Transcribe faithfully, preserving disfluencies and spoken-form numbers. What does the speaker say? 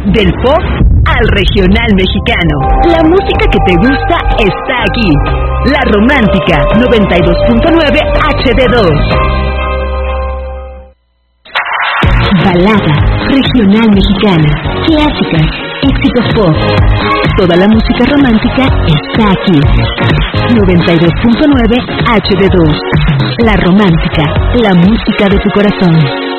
Del pop al regional mexicano. La música que te gusta está aquí. La Romántica noventa y dos punto nueve H D dos. Balada, regional mexicana, clásicas, éxitos pop. Toda la música romántica está aquí. noventa y dos punto nueve H D dos. La Romántica, la música de tu corazón.